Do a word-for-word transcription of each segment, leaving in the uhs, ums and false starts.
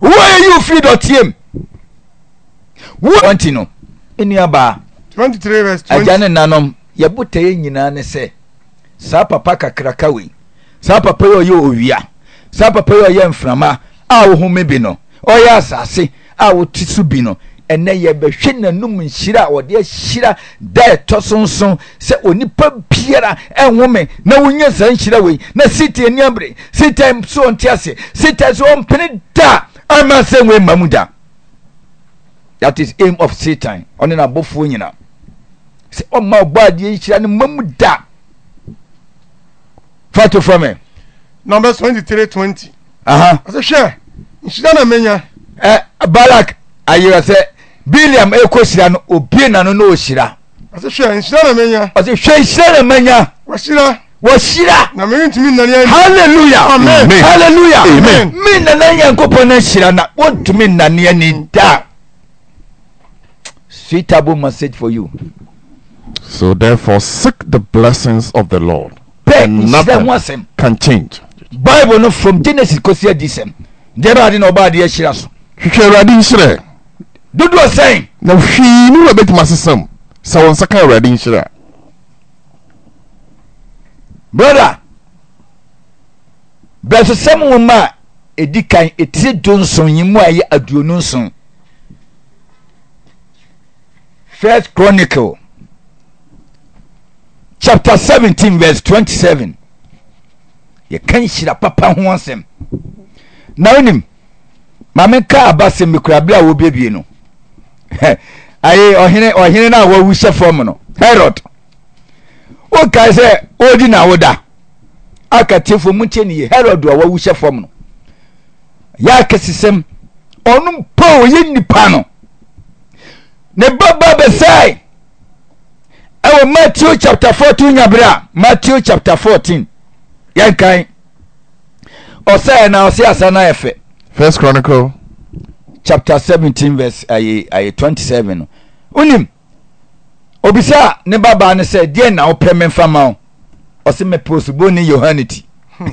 Why you feed or team? Want to know? In your bar. twenty-three verse twenty. Ajane nanom yabute nyina ne se. Sa papa kakrakawe. Sa papa yo yo owia. Sa papa yo ye mframa a wo home bi no. Oya asase a wo tisu bi no. Ene ye behwe nanum nhira wo de hira da etosonson se onipa biara enwome na wonya san nhira we na site ani abre site so ntiase site so mpene da ama se we mamuda. That is aim of Satan. Oni na bofu nyina. Se o ma ogbade nhira ne mamuda. Fato from me. Numbers twenty-three twenty. Aha. I say share. Nhira na menya. Eh Balak ayi say Biliam ekoshira no obie na no no oshira. I say share nhira na menya. I say hwe nhira na menya. Washira. Washira. Na me ntumi na ne. Hallelujah. Amen. Hallelujah. Amen. Me na na yankopon na shira na wontumi na ne ni da. Suitable message for you. So therefore seek the blessings of the Lord. And nothing nothing can change. Bible no from Genesis kosia disem. There are no bad ye shira so. Hwehwe radi nhire. Dudu saying. Na hwi ni we betima sesam. Sa won saka radi nhire. Brother. Bless some woman edikan etire donson yimu aye aduonu nson. First Chronicle chapter seventeen verse twenty-seven. Ye kan shira papa ho ansem. Na onim mame ka abase mikrabla wo bebie no. Aye ohene ohene na wo wushe form no. Herod. O kai se odi na woda. Akatifo munche ni Herod wo wushe form no. Ya kesisem onum po ye nipa no. Ne baba be say Ewo Matthew chapter fourteen nyabra. Matthew chapter fourteen. Yankai. Osaya na osia asana efe. First Chronicle chapter seventeen verse aye aye twenty-seven. Unim. Obisa ne baba ne say die na opeme fama o. Ose me posuboni Yohaniti.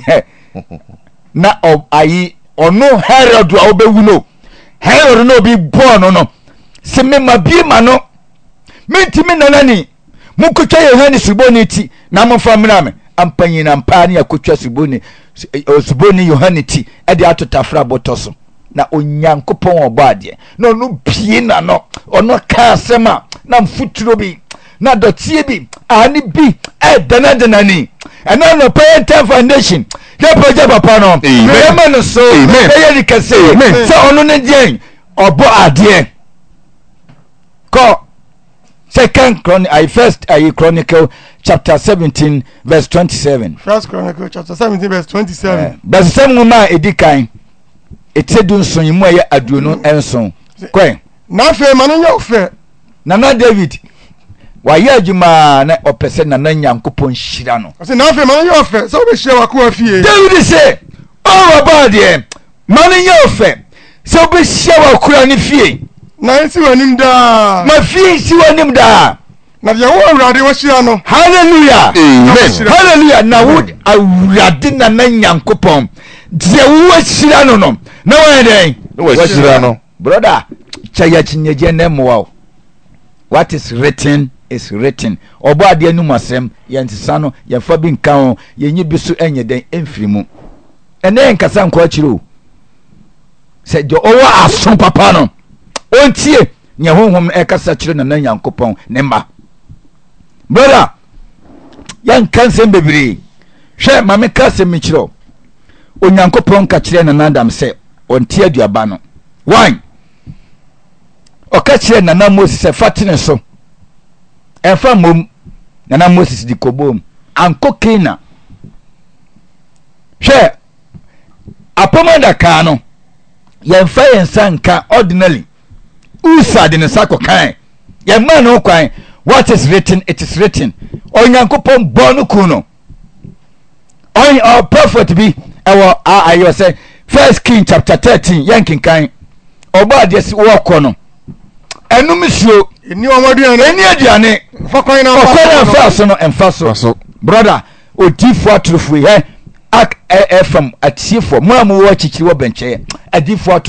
Na ob aye ono Herod a obewu no. Herod no bi born no. Se me mabie ma no. Mentimi nanani. Mukutwa Yohani suboni ti na mfa mrame ampanyi na mpani akutwa suboni suboni Yohani ti e de atotafra botoso na onyankopon obade na onu pie na no ono ka asema na mfuturo bi na dotie bi ani bi e dana dana ni and now no parent foundation the project papa no me no so e ye likase so onu ne den obo ade ko Second Chronicle, I first I Chronicle chapter seventeen verse twenty-seven. First Chronicle chapter seventeen verse twenty-seven. But some woman edikan etedun so yimu aye aduonu enson. Kwen. Na fe manonya ofe. Nana David. Wa ye adwuma na opese nana Nyankopon hira no. Say na fe manonya ofe. So be hira wako afie. David say, "Oh about there. Manonya ofe. So be hira wako ani fie." Na isi wanim da. Ma fi si wanim da. Na ya wo awrade wo hira no. Hallelujah. Amen. Hallelujah. Na wo awrade na na Nyankopon. Die wo hira no no. Na wo den. Wo hira no. Brother, chaya chinyeje na mo. What is written is written. Obo ade anu masem yentisa no ye fa bi nka ho ye nyi bisu enye den emfirimu. Ene nkasa nko akiro. Se jo owa ason papa no. Ontie nya honhom e kasa kire na Nyankopon ne ma. Brother, yan kansem bebiri. Hwe mame kasem mi kire. Onyankopon ka kire na Adam se ontie aduaba no. Why? O ka kire na na Moses se fatine so. Enfa mom na na Moses di kobom. Anko Kena. Hwe apomanda ka no. Yenfa yensa nka ordinarily. Usa de nsako kan ye man no kwan what is written it is written onyankopon bonu kuno on our prophet be ewo ayo say First King chapter thirteen yankin kan oba de si wo kono enu misuo eni omoduane eni aduane fa kwan na fa so no emfa so brother odifo atrofo he ak fm atiefo mo amu wo chichiri wo benche adifo